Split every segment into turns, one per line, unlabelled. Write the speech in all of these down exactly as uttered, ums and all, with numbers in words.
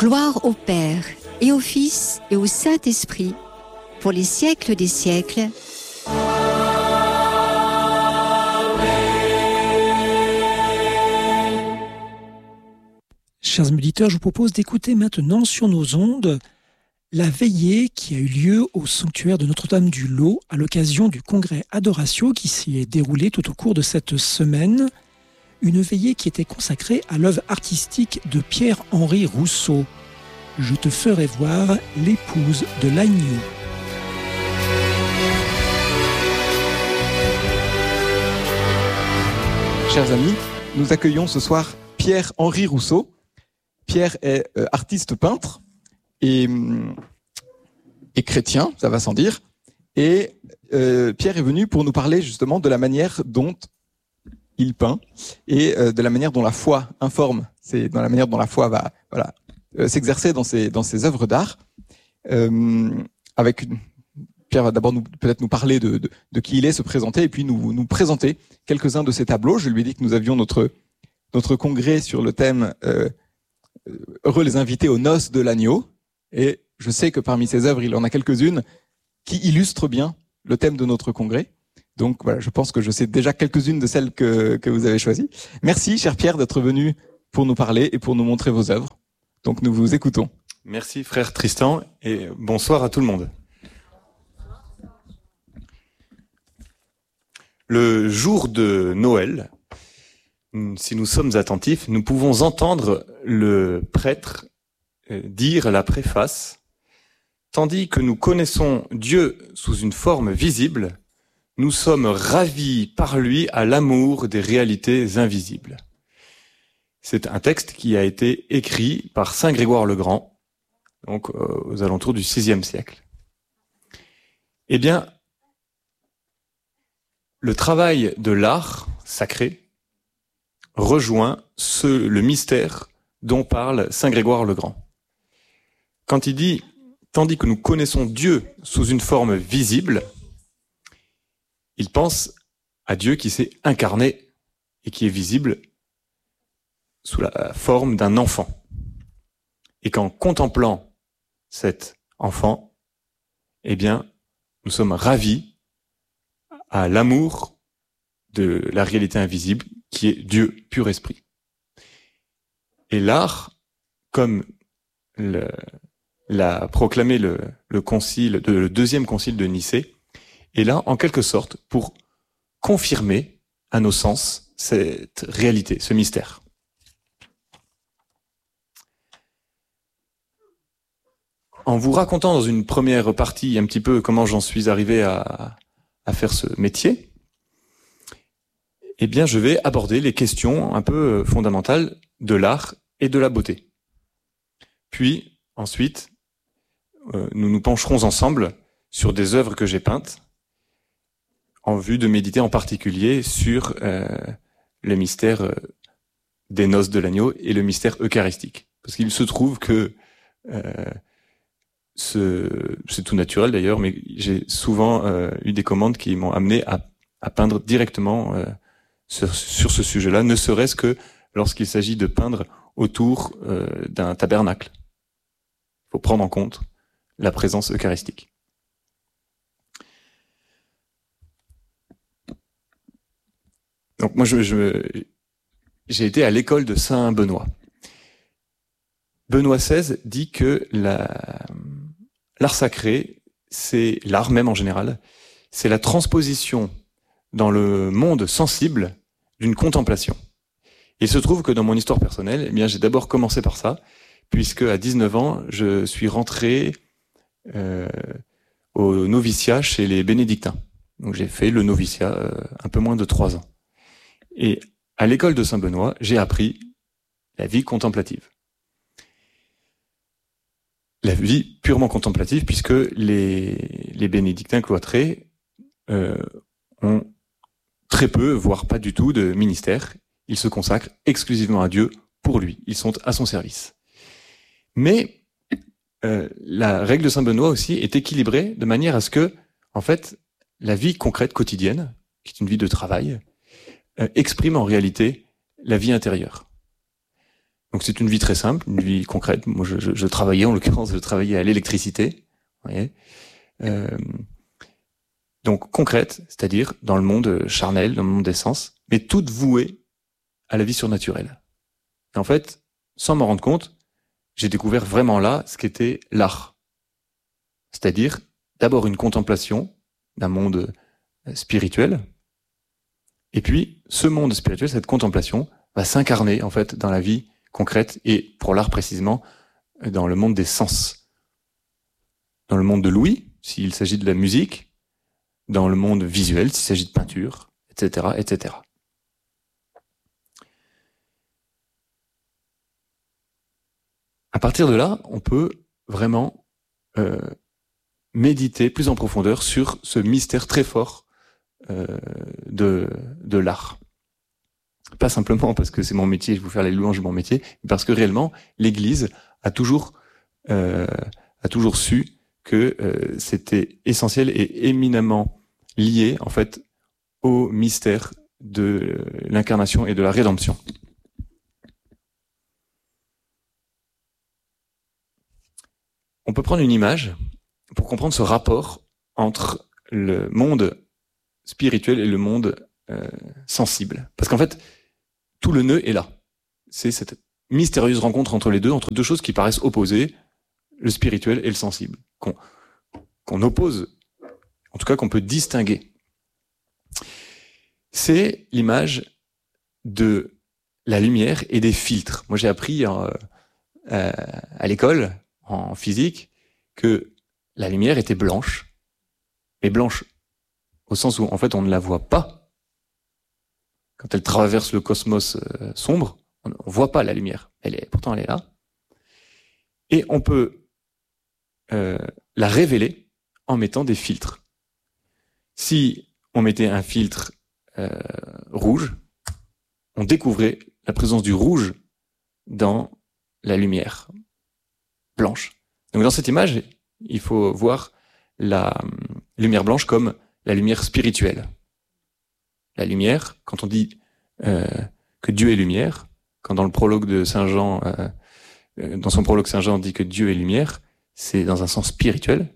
Gloire au Père, et au Fils, et au Saint-Esprit, pour les siècles des siècles.
Chers auditeurs, je vous propose d'écouter maintenant sur nos ondes la veillée qui a eu lieu au sanctuaire de Notre-Dame du Lot à l'occasion du congrès Adoratio qui s'y est déroulé tout au cours de cette semaine. Une veillée qui était consacrée à l'œuvre artistique de Pierre-Henri Rousseau. Je te ferai voir l'épouse de l'agneau.
Chers amis, nous accueillons ce soir Pierre-Henri Rousseau. Pierre est euh, artiste peintre et, et chrétien, ça va sans dire. Et euh, Pierre est venu pour nous parler justement de la manière dont il peint et euh, de la manière dont la foi informe. C'est dans la manière dont la foi va voilà, euh, s'exercer dans ses, dans ses œuvres d'art. Euh, avec une... Pierre va d'abord nous, peut-être nous parler de, de, de qui il est, se présenter et puis nous, nous présenter quelques-uns de ses tableaux. Je lui ai dit que nous avions notre, notre congrès sur le thème euh, « Heureux les invités aux noces de l'agneau ». Et je sais que parmi ses œuvres, il en a quelques-unes qui illustrent bien le thème de notre congrès. Donc voilà, je pense que je sais déjà quelques-unes de celles que, que vous avez choisies. Merci, cher Pierre, d'être venu pour nous parler et pour nous montrer vos œuvres. Donc nous vous écoutons.
Merci, frère Tristan, et bonsoir à tout le monde. Le jour de Noël, si nous sommes attentifs, nous pouvons entendre le prêtre dire la préface. Tandis que nous connaissons Dieu sous une forme visible, nous sommes ravis par lui à l'amour des réalités invisibles. C'est un texte qui a été écrit par saint Grégoire le Grand, donc euh, aux alentours du sixième siècle. Eh bien, le travail de l'art sacré rejoint ce, le mystère dont parle saint Grégoire le Grand. Quand il dit « tandis que nous connaissons Dieu sous une forme visible », il pense à Dieu qui s'est incarné et qui est visible sous la forme d'un enfant. Et qu'en contemplant cet enfant, eh bien, nous sommes ravis à l'amour de la réalité invisible qui est Dieu pur esprit. Et l'art, comme le, l'a proclamé le, le concile, de, le deuxième concile de Nicée, est là en quelque sorte pour confirmer à nos sens cette réalité, ce mystère. En vous racontant dans une première partie un petit peu comment j'en suis arrivé à, à faire ce métier, eh bien je vais aborder les questions un peu fondamentales de l'art et de la beauté. Puis ensuite, euh, nous nous pencherons ensemble sur des œuvres que j'ai peintes en vue de méditer en particulier sur euh, le mystère euh, des noces de l'agneau et le mystère eucharistique. Parce qu'il se trouve que euh, ce, c'est tout naturel d'ailleurs, mais j'ai souvent euh, eu des commandes qui m'ont amené à, à peindre directement euh, sur, sur ce sujet-là, ne serait-ce que lorsqu'il s'agit de peindre autour euh, d'un tabernacle. Il faut prendre en compte la présence eucharistique. Donc moi, je, je, j'ai été à l'école de Saint Benoît. Benoît seize dit que la, l'art sacré, c'est l'art même en général, c'est la transposition dans le monde sensible d'une contemplation. Il se trouve que dans mon histoire personnelle, eh bien, j'ai d'abord commencé par ça, puisque à dix-neuf ans, je suis rentré euh, au noviciat chez les bénédictins. Donc j'ai fait le noviciat euh, un peu moins de trois ans. Et à l'école de Saint-Benoît, j'ai appris la vie contemplative. La vie purement contemplative, puisque les, les bénédictins cloîtrés euh, ont très peu, voire pas du tout, de ministère. Ils se consacrent exclusivement à Dieu pour lui. Ils sont à son service. Mais euh, la règle de Saint-Benoît aussi est équilibrée de manière à ce que, en fait, la vie concrète quotidienne, qui est une vie de travail, euh, exprime en réalité la vie intérieure. Donc c'est une vie très simple, une vie concrète. Moi, je, je, je travaillais, en l'occurrence, je travaillais à l'électricité. Vous voyez, euh, donc concrète, c'est-à-dire dans le monde charnel, dans le monde des sens, mais toute vouée à la vie surnaturelle. Et en fait, sans m'en rendre compte, j'ai découvert vraiment là ce qu'était l'art. C'est-à-dire d'abord une contemplation d'un monde spirituel, et puis ce monde spirituel, cette contemplation, va s'incarner en fait dans la vie concrète, et pour l'art précisément, dans le monde des sens. Dans le monde de l'ouïe, s'il s'agit de la musique, dans le monde visuel, s'il s'agit de peinture, et cetera, et cetera. À partir de là, on peut vraiment euh, méditer plus en profondeur sur ce mystère très fort euh, de, de l'art. Pas simplement parce que c'est mon métier, je vais vous faire les louanges de mon métier, mais parce que réellement, l'Église a toujours, euh, a toujours su que euh, c'était essentiel et éminemment lié, en fait, au mystère de l'incarnation et de la rédemption. On peut prendre une image pour comprendre ce rapport entre le monde spirituel et le monde euh, sensible. Parce qu'en fait, tout le nœud est là. C'est cette mystérieuse rencontre entre les deux, entre deux choses qui paraissent opposées, le spirituel et le sensible, qu'on qu'on oppose, en tout cas qu'on peut distinguer. C'est l'image de la lumière et des filtres. Moi, j'ai appris euh, euh, à l'école, en physique, que la lumière était blanche, mais blanche au sens où, en fait, on ne la voit pas. Quand elle traverse le cosmos euh, sombre, on ne voit pas la lumière. Elle est, pourtant, elle est là. Et on peut euh, la révéler en mettant des filtres. Si on mettait un filtre euh, rouge, on découvrait la présence du rouge dans la lumière blanche. Donc dans cette image, il faut voir la lumière blanche comme la lumière spirituelle. La lumière, quand on dit euh, que Dieu est lumière, quand dans le prologue de Saint Jean, euh, dans son prologue Saint Jean dit que Dieu est lumière, c'est dans un sens spirituel.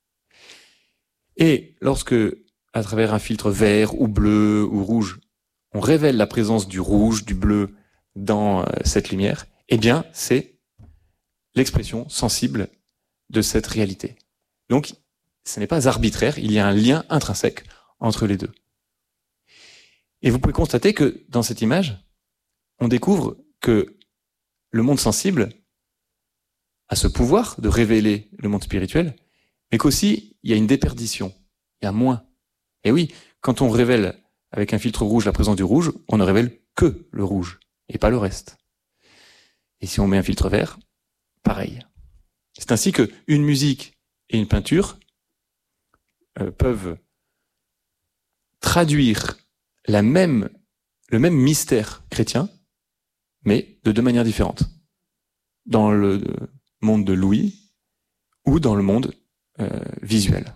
Et lorsque, à travers un filtre vert ou bleu ou rouge, on révèle la présence du rouge, du bleu dans euh, cette lumière, eh bien, c'est l'expression sensible de cette réalité. Donc, ce n'est pas arbitraire, il y a un lien intrinsèque entre les deux. Et vous pouvez constater que dans cette image, on découvre que le monde sensible a ce pouvoir de révéler le monde spirituel, mais qu'aussi, il y a une déperdition, il y a moins. Et oui, quand on révèle avec un filtre rouge la présence du rouge, on ne révèle que le rouge, et pas le reste. Et si on met un filtre vert, pareil. C'est ainsi que une musique et une peinture euh, peuvent traduire la même, le même mystère chrétien, mais de deux manières différentes. Dans le monde de l'ouïe ou dans le monde euh, visuel.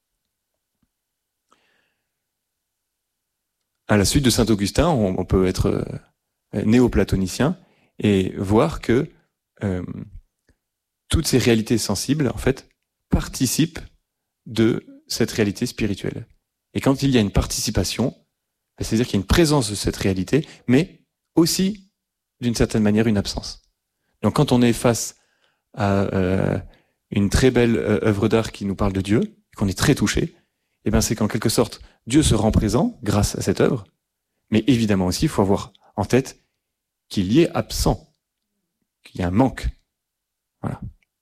À la suite de saint Augustin, on, on peut être euh, néoplatonicien et voir que euh, toutes ces réalités sensibles, en fait, participent de cette réalité spirituelle. Et quand il y a une participation, c'est-à-dire qu'il y a une présence de cette réalité, mais aussi, d'une certaine manière, une absence. Donc quand on est face à euh, une très belle euh, œuvre d'art qui nous parle de Dieu, et qu'on est très touché, eh ben c'est qu'en quelque sorte, Dieu se rend présent grâce à cette œuvre, mais évidemment aussi, il faut avoir en tête qu'il y est absent, qu'il y a un manque. Voilà.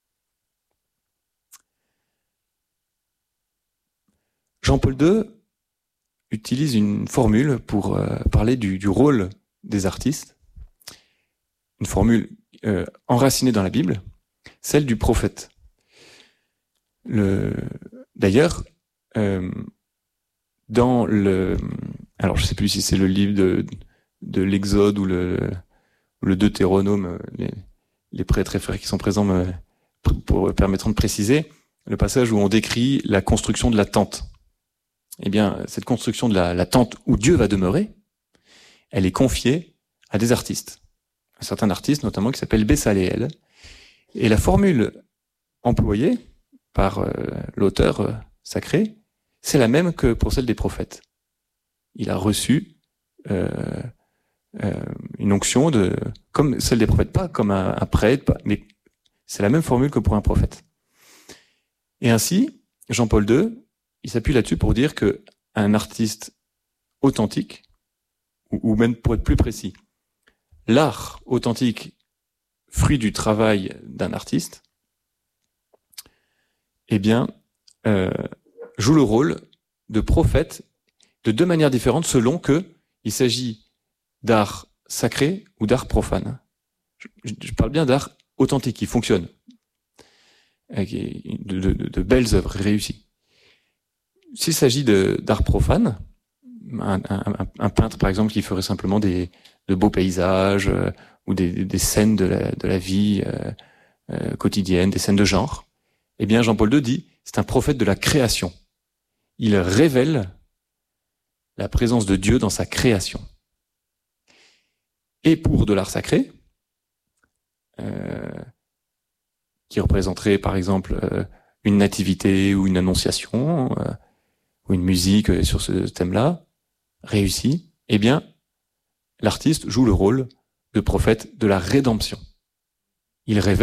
Jean-Paul deux utilise une formule pour euh, parler du, du rôle des artistes, une formule euh, enracinée dans la Bible, celle du prophète. Le, d'ailleurs, euh, dans le, alors je sais plus si c'est le livre de, de l'Exode ou le, ou le Deutéronome, les, les prêtres et frères qui sont présents me pour, permettront de préciser le passage où on décrit la construction de la tente. Eh bien, cette construction de la, la tente où Dieu va demeurer, elle est confiée à des artistes. un certain artiste notamment qui s'appelle Bessaleel. Et la formule employée par euh, l'auteur euh, sacré, c'est la même que pour celle des prophètes. Il a reçu euh, euh, une onction de, comme celle des prophètes, pas comme un, un prêtre, pas, mais c'est la même formule que pour un prophète. Et ainsi, Jean-Paul deux, il s'appuie là-dessus pour dire que un artiste authentique, ou, ou même pour être plus précis, l'art authentique, fruit du travail d'un artiste, eh bien, euh, joue le rôle de prophète de deux manières différentes selon que il s'agit d'art sacré ou d'art profane. Je, je parle bien d'art authentique, qui fonctionne, de, de, de belles œuvres réussies. S'il s'agit d'art profane, un, un, un peintre par exemple qui ferait simplement des, de beaux paysages euh, ou des, des scènes de la, de la vie euh, euh, quotidienne, des scènes de genre, eh bien Jean-Paul deux dit, c'est un prophète de la création. Il révèle la présence de Dieu dans sa création. Et pour de l'art sacré, euh, qui représenterait par exemple euh, une nativité ou une annonciation, euh, ou une musique sur ce thème-là, réussie, eh bien, l'artiste joue le rôle de prophète de la rédemption. Il révèle